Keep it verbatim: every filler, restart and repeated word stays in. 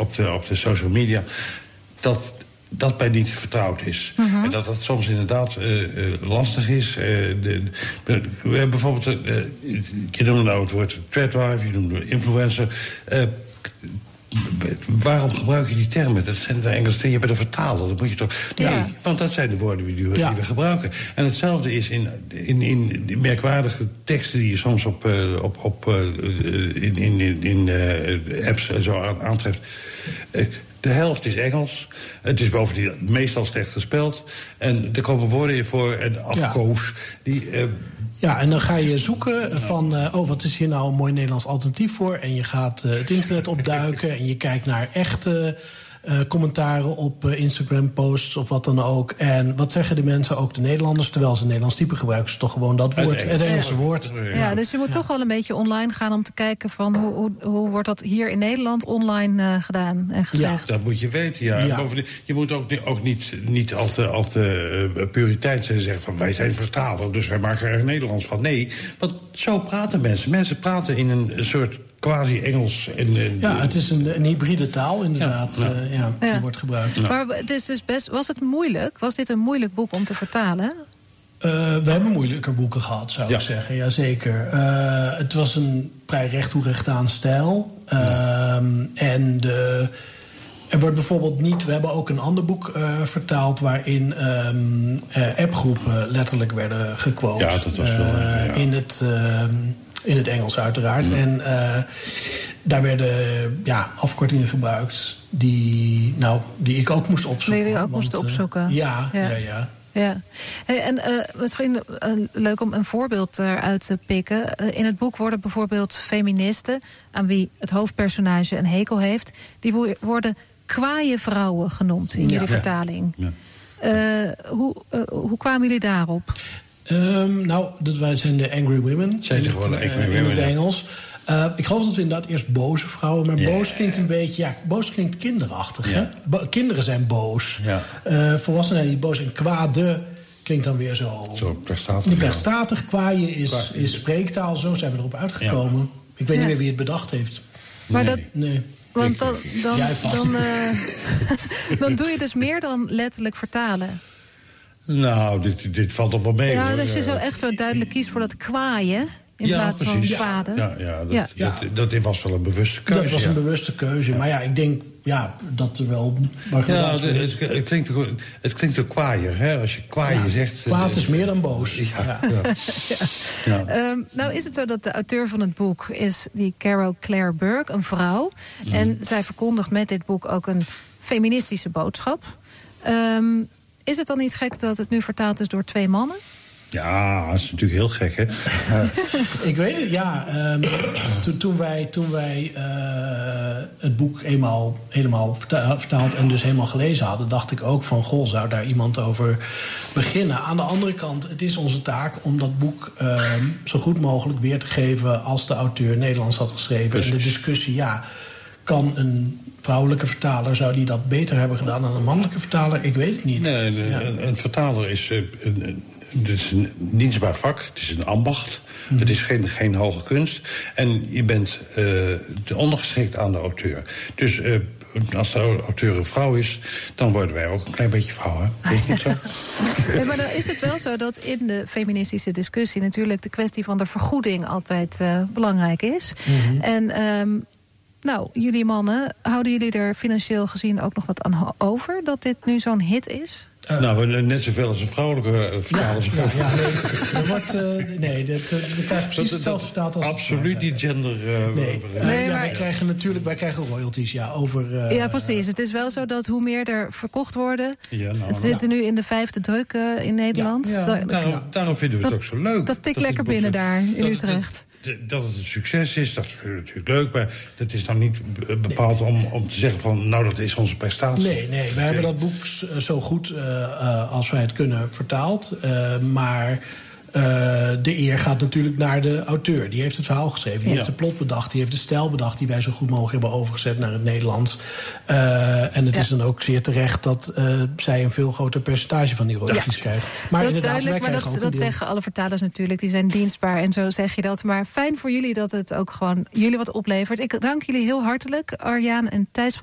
op de, op de social media, dat dat bij niet vertrouwd is. Uh-huh. En dat dat soms inderdaad uh, uh, lastig is. Uh, de, de, we hebben bijvoorbeeld, uh, je noemde nou het woord threadwife, je noemde influencer. Uh, Waarom gebruik je die termen? Dat zijn de Engelse termen. Je bent een vertaler. Dat moet je toch. Nee, ja. Want dat zijn de woorden die we, ja. die we gebruiken. En hetzelfde is in, in, in merkwaardige teksten die je soms op, uh, op, op uh, in, in, in uh, apps en zo aantreft. Uh, De helft is Engels. Het is bovendien meestal slecht gespeld. En er komen woorden in voor en afkoos ja. die. Uh, Ja, en dan ga je zoeken van, uh, oh, wat is hier nou een mooi Nederlands alternatief voor? En je gaat uh, het internet opduiken en je kijkt naar echte uh, commentaren op uh, Instagram-posts of wat dan ook. En wat zeggen de mensen, ook de Nederlanders? Terwijl ze Nederlands type gebruiken, ze toch gewoon dat woord, het, het Engelse ja. woord. Ja, dus je moet ja. toch wel een beetje online gaan om te kijken van hoe, hoe, hoe wordt dat hier in Nederland online uh, gedaan en gezegd. Ja, dat moet je weten, ja. ja. Bovendien, je moet ook, ook niet, niet al te, al te uh, puriteins zijn en zeggen van wij zijn vertaler, dus wij maken er Nederlands van. Nee, want zo praten mensen. Mensen praten in een soort quasi-Engels. En, en, ja, het is een, een hybride taal inderdaad, ja, ja. Uh, ja, die ja. wordt gebruikt. Ja. Maar het is dus best, was het moeilijk? Was dit een moeilijk boek om te vertalen? Uh, we hebben moeilijker boeken gehad, zou ja. ik zeggen. Jazeker. Uh, het was een vrij recht toe recht aan stijl. Uh, ja. En de, er wordt bijvoorbeeld niet. We hebben ook een ander boek uh, vertaald waarin um, uh, appgroepen letterlijk werden gequote. Ja, dat was wel. Uh, ja. In het. Uh, In het Engels uiteraard. Ja. En uh, daar werden ja, afkortingen gebruikt die, nou, die ik ook moest opzoeken. Nee, die ook want, moest opzoeken. Uh, ja, ja, ja. ja. Ja. Hey, en uh, misschien uh, leuk om een voorbeeld eruit te pikken. Uh, in het boek worden bijvoorbeeld feministen, aan wie het hoofdpersonage een hekel heeft, die wo- worden kwaaie vrouwen genoemd in jullie ja. vertaling. Ja. Uh, hoe, uh, hoe kwamen jullie daarop? Um, nou, dat wij zijn de Angry Women. Zijn in, gewoon het, angry uh, women, in het Engels. Uh, ik geloof dat we inderdaad eerst boze vrouwen... maar yeah. boos klinkt een beetje... Ja, boos klinkt kinderachtig, yeah. hè? Bo- kinderen zijn boos. Yeah. Uh, volwassenen zijn niet boos. En kwade klinkt dan weer zo... Zo plestatig. Die plestatig. Kwaaien is, Kwa- is spreektaal. Zo zijn we erop uitgekomen. Ja. Ik weet ja. niet meer wie het bedacht heeft. Maar nee. dat... Nee. Want dan, dan, dan, uh, dan doe je dus meer dan letterlijk vertalen. Nou, dit, dit valt toch wel mee. Ja, hoor. als je zo echt zo duidelijk kiest voor dat kwaaien in ja, plaats precies. van kwaden. Ja, ja, dat, ja. Dat, dat, dat was wel een bewuste keuze. Dat was ja. een bewuste keuze. Ja. Maar ja, ik denk ja, dat er wel... Ja, het, het, het, klinkt ook, het klinkt ook kwaaier, hè? Als je kwaaien ja, zegt... Kwaad is meer dan boos. Ja, ja. ja. ja. ja. Um, nou is het zo dat de auteur van het boek is die Carol Claire Burke, een vrouw. Mm. En zij verkondigt met dit boek ook een feministische boodschap. Um, is het dan niet gek dat het nu vertaald is door twee mannen? Ja, dat is natuurlijk heel gek, hè? Uh. Ik weet het, ja. Um, toen, toen wij, toen wij uh, het boek eenmaal helemaal verta- vertaald en dus helemaal gelezen hadden, dacht ik ook van, goh, zou daar iemand over beginnen? Aan de andere kant, het is onze taak om dat boek uh, zo goed mogelijk weer te geven als de auteur Nederlands had geschreven. Precies. En de discussie, ja, kan een vrouwelijke vertaler, zou die dat beter hebben gedaan dan een mannelijke vertaler? Ik weet het niet. Nee, een, ja. een, een vertaler is... Uh, een, Het is een dienstbaar vak, het is een ambacht. Mm. Het is geen, geen hoge kunst. En je bent uh, ondergeschikt aan de auteur. Dus uh, als de auteur een vrouw is, dan worden wij ook een klein beetje vrouw, hè? Weet je niet zo? Nee, maar dan is het wel zo dat in de feministische discussie natuurlijk de kwestie van de vergoeding altijd uh, belangrijk is. Mm-hmm. En um, nou, jullie mannen, houden jullie er financieel gezien ook nog wat aan over dat dit nu zo'n hit is? Uh, nou, net zoveel als een vrouwelijke uh, vertaler. Ja, ja, ja, nee, er wordt, uh, nee, dat, uh, we krijgen precies hetzelfde vertaald als... Absoluut niet gender... Uh, nee, uh, nee ja, maar... wij krijgen natuurlijk wij krijgen royalties, ja, over... Uh, ja, precies. Het is wel zo dat hoe meer er verkocht worden... Ja, nou, het zit ja. nu in de vijfde druk uh, in Nederland. Ja, ja, da- daarom, ja. daarom vinden we het dat, ook zo leuk. Dat tikt lekker binnen daar in dat, Utrecht. Dat, dat het een succes is, dat vinden we natuurlijk leuk. Maar dat is dan niet bepaald nee. om, om te zeggen van... nou, dat is onze prestatie. Nee, nee, wij hebben dat boek zo goed uh, uh, als wij het kunnen vertaald. Uh, maar... Uh, de eer gaat natuurlijk naar de auteur. Die heeft het verhaal geschreven, die ja. heeft de plot bedacht... die heeft de stijl bedacht die wij zo goed mogelijk hebben overgezet naar het Nederlands. Uh, en het ja. is dan ook zeer terecht dat uh, zij een veel groter percentage van die royalties ja. krijgt. Maar dat is duidelijk, maar dat, dat zeggen alle vertalers natuurlijk. Die zijn dienstbaar en zo zeg je dat. Maar fijn voor jullie dat het ook gewoon jullie wat oplevert. Ik dank jullie heel hartelijk, Arjaan en Thijs van